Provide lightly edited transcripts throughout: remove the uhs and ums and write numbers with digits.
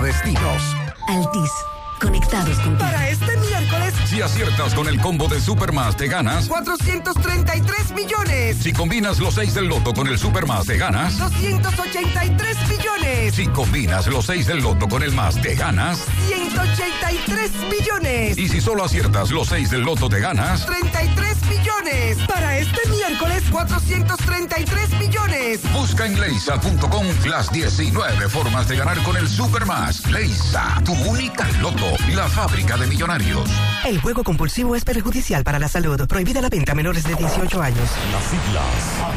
destinos. Altis. Conectados contigo. Para este miércoles, Si aciertas con el combo de Supermás, te ganas 433 millones. Si combinas los 6 del loto con el Supermás, te ganas 283 millones. Si combinas los 6 del loto con el más, te ganas 183 millones. Y si solo aciertas los 6 del loto, te ganas 33 millones. Para este miércoles, 433 millones. Busca en leisa.com las 19 formas de ganar con el Supermás. Leisa, tu única loto, la fábrica de millonarios. El juego compulsivo es perjudicial para la salud. Prohibida la venta a menores de 18 años. Las siglas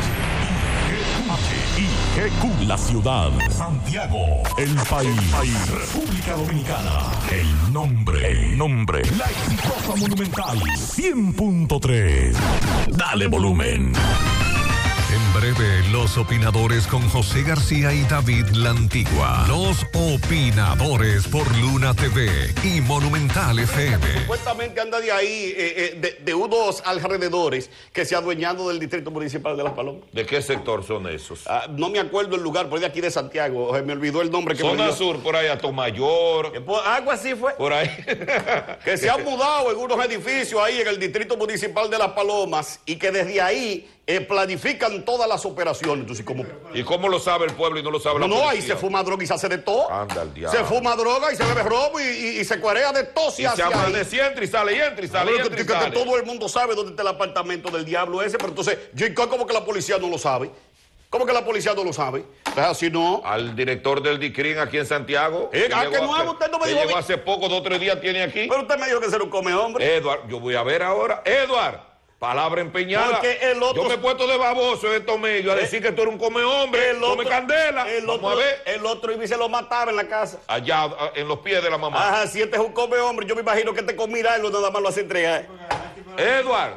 HIGQ, la ciudad, Santiago, el país, República Dominicana, el nombre, la exitosa Monumental 100.3. Dale volumen. En breve, los opinadores con José García y David La Antigua. Los opinadores por Luna TV y Monumental FM. Supuestamente anda de ahí, de unos alrededores que se ha adueñado del Distrito Municipal de Las Palomas. ¿De qué sector son esos? No me acuerdo el lugar, por de aquí de Santiago. Me olvidó el nombre que me Zona dio. Sur, por ahí, Atomayor. Algo así fue. Por ahí. Que se han mudado en unos edificios ahí en el Distrito Municipal de Las Palomas y que desde ahí planifican todas las operaciones. Entonces, ¿cómo? ¿Y cómo lo sabe el pueblo y no lo sabe la No, policía? ahí se fuma droga y se hace de todo. Anda el diablo. Se fuma droga y se bebe robo y se cuarea de todo. Y se amanece y entra y sale y entra y sale y entra y que sale. todo el mundo sabe dónde está el apartamento del diablo ese, pero entonces, ¿cómo que la policía no lo sabe? ¿Cómo que la policía no lo sabe? Así no. Al director del DICRIN aquí en Santiago. Que nuevo, usted no me dijo. Llegó hace poco, 2 o 3 días tiene aquí. Pero usted me dijo que se lo come, hombre. Eduard, yo voy a ver ahora. Eduard, palabra empeñada. Porque el otro... Yo me he puesto de baboso en estos medios a decir que tú eres un come hombre, come candela. Vamos a ver. El otro y se lo mataba en la casa. Allá, en los pies de la mamá. Ajá, si este es un come hombre, yo me imagino que este con mirarlo nada más lo hace entregar. Eduard,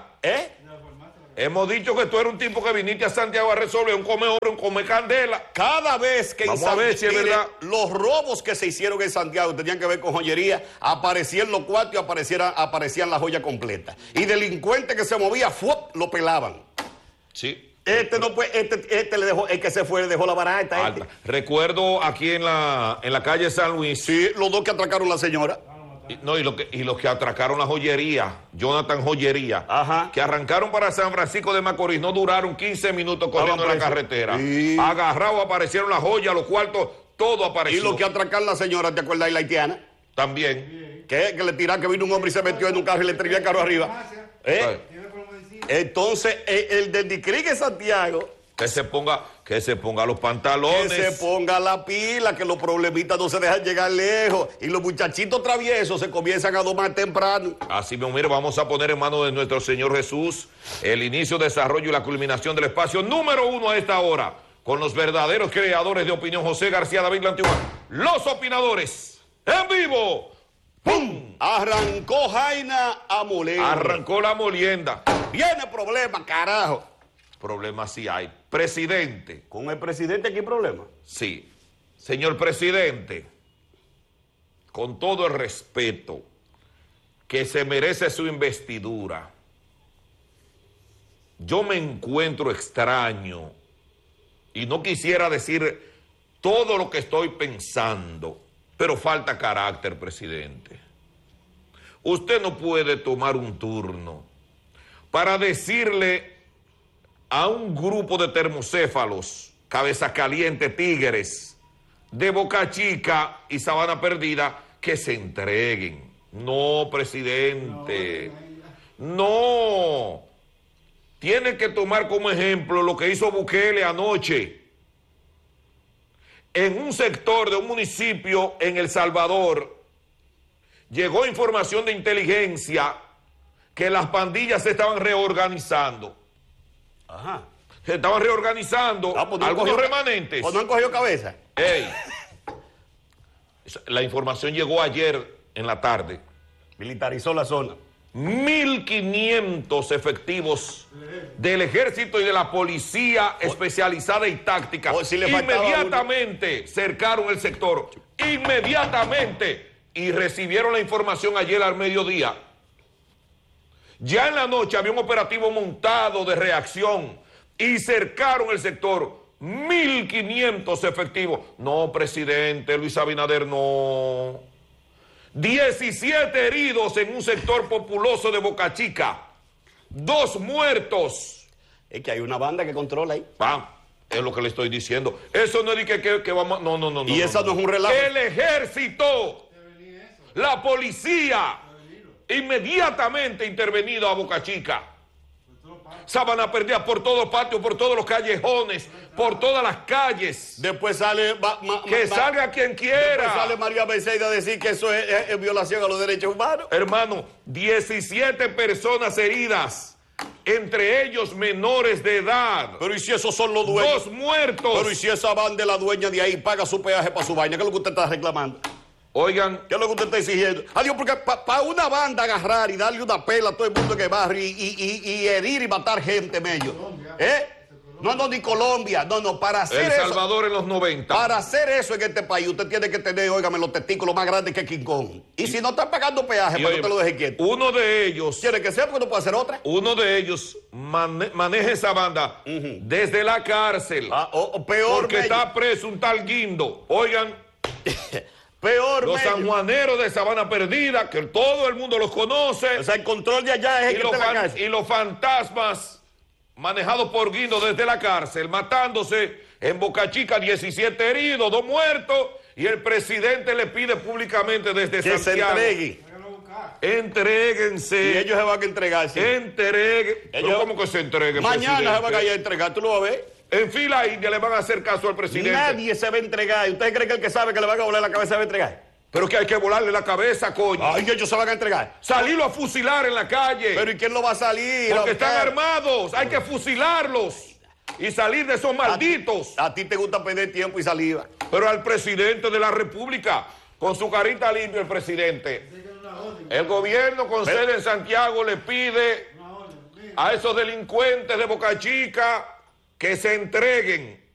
hemos dicho que tú eres un tipo que viniste a Santiago a resolver un come hombre, un come candela. Cada vez que vamos a ver si es verdad. Los robos que se hicieron en Santiago tenían que ver con joyería, aparecían los cuartos y aparecían la joya completa. Y delincuentes que se movía, lo pelaban. Sí. Este le dejó, el que se fue le dejó la barata. Recuerdo aquí en la calle San Luis. Sí, los dos que atracaron a la señora. Y los que atracaron la joyería, Jonathan Joyería, ajá, que arrancaron para San Francisco de Macorís, no duraron 15 minutos corriendo en la carretera. Sí. Agarrados aparecieron las joyas, los cuartos, todo apareció. Y los que atracaron a la señora, ¿te acuerdas de la haitiana? También. Que le tiraron, que vino un hombre y se metió en un carro y le estrelló el carro arriba. Entonces, el del DICRIN en Santiago... Que se ponga los pantalones. Que se ponga la pila, que los problemitas no se dejan llegar lejos. Y los muchachitos traviesos se comienzan a domar temprano. Así mismo, mire, vamos a poner en manos de nuestro Señor Jesús el inicio, desarrollo y la culminación del espacio número 1 a esta hora. Con los verdaderos creadores de opinión, José García, David La Antigua. Los opinadores, en vivo. ¡Pum! Arrancó Jaina a moler. Arrancó la molienda. Viene problema, carajo. Problemas sí hay. Presidente. ¿Con el presidente aquí hay problema? Sí. Señor presidente, con todo el respeto que se merece su investidura, yo me encuentro extraño y no quisiera decir todo lo que estoy pensando, pero falta carácter, presidente. Usted no puede tomar un turno para decirle a un grupo de termocéfalos, cabeza caliente, tigres, de Boca Chica y Sabana Perdida, que se entreguen. No, presidente. No. Tiene que tomar como ejemplo lo que hizo Bukele anoche. En un sector de un municipio en El Salvador, llegó información de inteligencia que las pandillas se estaban reorganizando. Ajá. Se estaban reorganizando algunos remanentes. ¿O no han cogido cabeza? Ey. La información llegó ayer en la tarde. Militarizó la zona. 1.500 efectivos del ejército y de la policía especializada y táctica inmediatamente cercaron el sector. Inmediatamente. Y recibieron la información ayer al mediodía. Ya en la noche había un operativo montado de reacción y cercaron el sector 1.500 efectivos. No, presidente, Luis Abinader, no. 17 heridos en un sector populoso de Boca Chica. 2 muertos. Es que hay una banda que controla ahí. Es lo que le estoy diciendo. Eso no es de que vamos... No. Y eso no es un relajo. El ejército, la policía, inmediatamente intervenido a Boca Chica. Sábana Perdida por todos los patios, por todos los callejones, por todas las calles. Después sale... salga quien quiera. Después sale María Mercedes a decir que eso es violación a los derechos humanos. Hermano, 17 personas heridas, entre ellos menores de edad. Pero ¿y si esos son los dueños? 2 muertos. Pero ¿y si esa banda es la dueña de ahí, paga su peaje para su vaina? ¿Qué es lo que usted está reclamando? Oigan, ¿qué es lo que usted está exigiendo? Adiós, porque para una banda agarrar y darle una pela a todo el mundo que barrio y herir y matar gente, mello. No, ni Colombia. No, para hacer El eso. El Salvador en los 90. Para hacer eso en este país, usted tiene que tener, óigame, los testículos más grandes que King Kong. Y si no están pagando peaje, para que te lo deje quieto. Uno de ellos... Tiene que ser porque no puede hacer otra. Uno de ellos maneja esa banda desde la cárcel. Peor, porque está preso un tal Guindo. Oigan... Peor, los sanjuaneros de Sabana Perdida, que todo el mundo los conoce. O sea, el control de allá es el que está en la cárcel. Y los fantasmas manejados por Guindo desde la cárcel, matándose en Boca Chica, 17 heridos, 2 muertos, y el presidente le pide públicamente desde que Santiago. Se entreguen. Entréguense. Y ellos se van a entregar. Sí. Pero ¿cómo que se entreguen, mañana presidente? se van a ir a entregar, tú lo vas a ver. En fila india le van a hacer caso al presidente. Nadie se va a entregar. ¿Usted cree que el que sabe que le van a volar la cabeza se va a entregar? Pero que hay que volarle la cabeza, coño. Ay, ellos se van a entregar. Salirlo a fusilar en la calle. Pero ¿y quién lo va a salir? Porque están armados. Hay que fusilarlos. Y salir de esos malditos. A ti te gusta perder tiempo y saliva. Pero al presidente de la República, con su carita limpia, el presidente. El gobierno con sede en Santiago le pide a esos delincuentes de Boca Chica que se entreguen.